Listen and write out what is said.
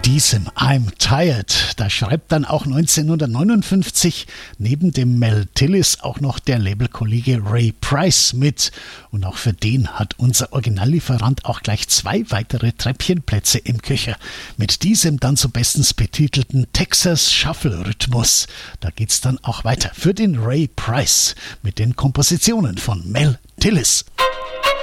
diesem I'm Tired, da schreibt dann auch 1959 neben dem Mel Tillis auch noch der Labelkollege Ray Price mit. Und auch für den hat unser Originallieferant auch gleich 2 weitere Treppchenplätze im Köcher. Mit diesem dann so bestens betitelten Texas Shuffle Rhythmus. Da geht's dann auch weiter für den Ray Price mit den Kompositionen von Mel Tillis.